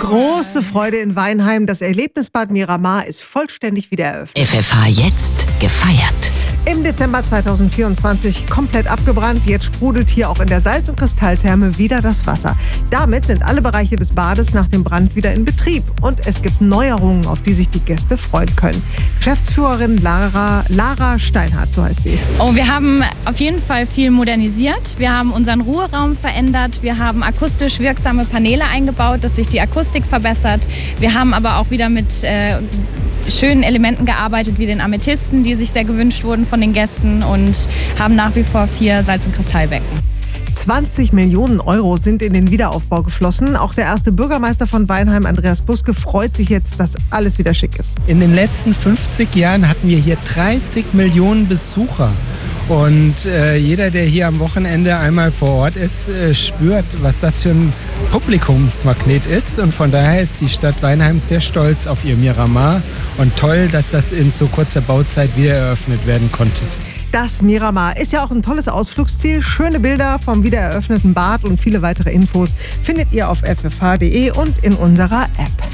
Große Freude in Weinheim. Das Erlebnisbad Miramar ist vollständig wieder eröffnet. FFH jetzt gefeiert. Im Dezember 2024 komplett abgebrannt. Jetzt sprudelt hier auch in der Salz- und Kristalltherme wieder das Wasser. Damit sind alle Bereiche des Bades nach dem Brand wieder in Betrieb. Und es gibt Neuerungen, auf die sich die Gäste freuen können. Geschäftsführerin Lara Steinhardt, so heißt sie. Oh, wir haben auf jeden Fall viel modernisiert. Wir haben unseren Ruheraum verändert. Wir haben akustisch wirksame Paneele eingebaut, dass sich die Akustik verbessert. Wir haben aber auch wieder mit schönen Elementen gearbeitet, wie den Amethysten, die sich sehr gewünscht wurden von den Gästen, und haben nach wie vor 4 Salz- und Kristallbecken. 20 Millionen Euro sind in den Wiederaufbau geflossen. Auch der erste Bürgermeister von Weinheim, Andreas Buske, freut sich jetzt, dass alles wieder schick ist. In den letzten 50 Jahren hatten wir hier 30 Millionen Besucher. Und jeder, der hier am Wochenende einmal vor Ort ist, spürt, was das für ein Publikumsmagnet ist. Und von daher ist die Stadt Weinheim sehr stolz auf ihr Miramar. Und toll, dass das in so kurzer Bauzeit wieder eröffnet werden konnte. Das Miramar ist ja auch ein tolles Ausflugsziel. Schöne Bilder vom wiedereröffneten Bad und viele weitere Infos findet ihr auf ffh.de und in unserer App.